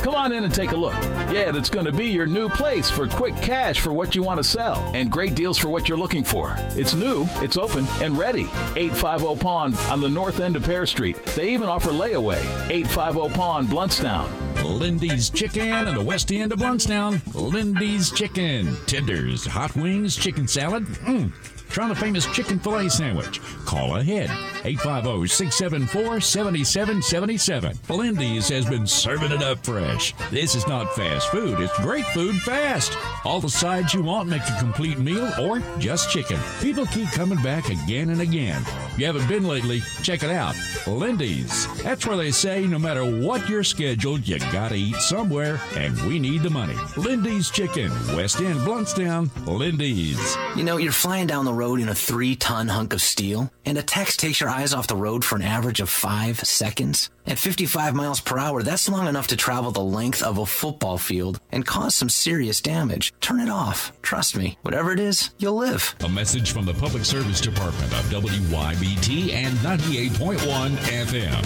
Come on in and take a look. Yeah, that's going to be your new place for quick cash for what you want to sell and great deals for what you're looking for. It's new, it's open, and ready. 850 Pawn on the north end of Pear Street. They even offer layaway. 850 Pawn, Bluntstown. Lindy's Chicken in the west end of Bluntstown. Lindy's Chicken. Tenders, hot wings, chicken salad. Try the famous chicken filet sandwich. Call ahead. 850-674-7777. Lindy's has been serving it up fresh. This is not fast food. It's great food fast. All the sides you want make a complete meal or just chicken. People keep coming back again and again. If you haven't been lately, check it out. Lindy's. That's where they say no matter what your schedule, you gotta eat somewhere, and we need the money. Lindy's Chicken. West End, Bluntstown. Lindy's. You know, you're flying down the road in a 3-ton hunk of steel, and a text takes your eyes off the road for an average of 5 seconds. At 55 miles per hour, that's long enough to travel the length of a football field and cause some serious damage. Turn it off. Trust me, whatever it is, you'll live. A message from the Public Service Department of WYBT and 98.1 FM.